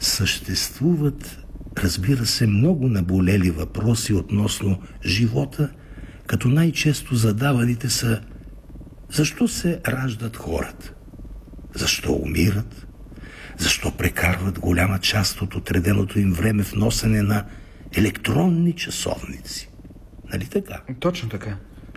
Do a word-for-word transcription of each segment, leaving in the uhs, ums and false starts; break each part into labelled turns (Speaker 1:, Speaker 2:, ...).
Speaker 1: Съществуват, разбира се, много наболели въпроси относно живота, като най-често задаваните са: защо се раждат хората? Защо умират? Защо прекарват голяма част от отреденото им време в носене на електронни часовници? Нали така?
Speaker 2: Точно така.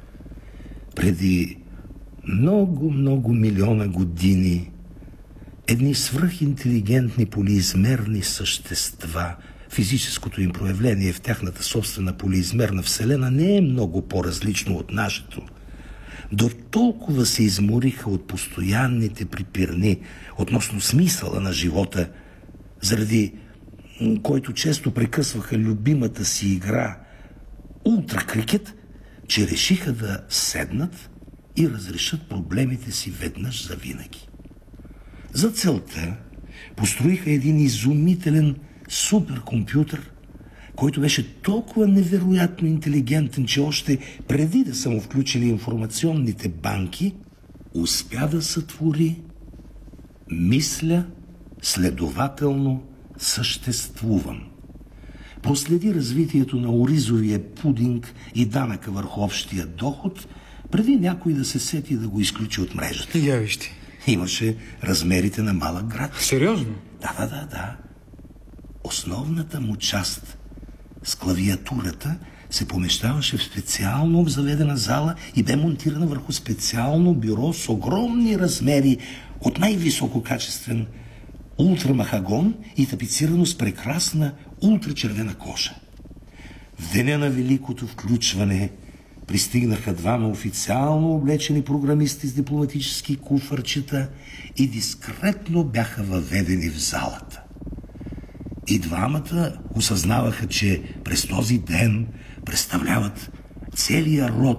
Speaker 1: Преди много, много милиона години едни свръхинтелигентни полиизмерни същества, физическото им проявление в тяхната собствена полиизмерна вселена не е много по-различно от нашето. До толкова се измориха от постоянните припирни относно смисъла на живота, заради който често прекъсваха любимата си игра ултракрикет, че решиха да седнат и разрешат проблемите си веднъж за винаги. За целта построиха един изумителен суперкомпютър, който беше толкова невероятно интелигентен, че още преди да са му включили информационните банки, успя да сътвори: мисля, следователно съществувам. Проследи развитието на оризовия пудинг и данъка върху общия доход, преди някой да се сети да го изключи от мрежата.
Speaker 2: Я вижте.
Speaker 1: Имаше размерите на малък град.
Speaker 2: Сериозно?
Speaker 1: Да, да, да, да. Основната му част с клавиатурата се помещаваше в специално обзаведена зала и бе монтирана върху специално бюро с огромни размери от най-висококачествен ултрамахагон и тапицирано с прекрасна ултрачервена кожа. В деня на великото включване пристигнаха двама официално облечени програмисти с дипломатически куфарчета и дискретно бяха въведени в залата. И двамата осъзнаваха, че през този ден представляват целия род